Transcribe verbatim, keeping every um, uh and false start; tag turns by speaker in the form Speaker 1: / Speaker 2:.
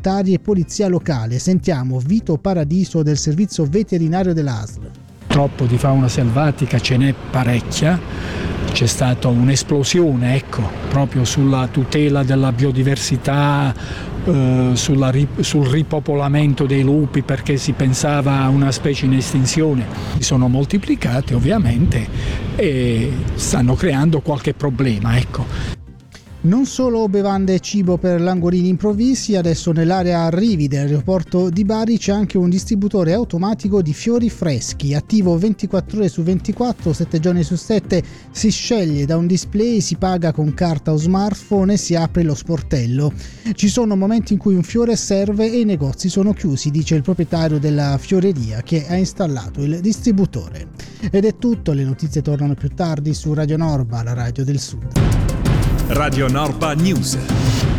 Speaker 1: volontari e polizia locale. Sentiamo Vito Paradiso del servizio veterinario dell'A S L.
Speaker 2: Purtroppo di fauna selvatica ce n'è parecchia, c'è stata un'esplosione, ecco, proprio sulla tutela della biodiversità, eh, sulla, sul ripopolamento dei lupi, perché si pensava a una specie in estinzione. Si sono moltiplicate ovviamente e stanno creando qualche problema, ecco.
Speaker 1: Non solo bevande e cibo per langorini improvvisi, adesso nell'area arrivi dell'aeroporto di Bari c'è anche un distributore automatico di fiori freschi, attivo ventiquattro ore su ventiquattro, sette giorni su sette, si sceglie da un display, si paga con carta o smartphone e si apre lo sportello. Ci sono momenti in cui un fiore serve e i negozi sono chiusi, dice il proprietario della fioreria che ha installato il distributore. Ed è tutto, le notizie tornano più tardi su Radio Norba, la radio del Sud.
Speaker 3: Radio Norba News.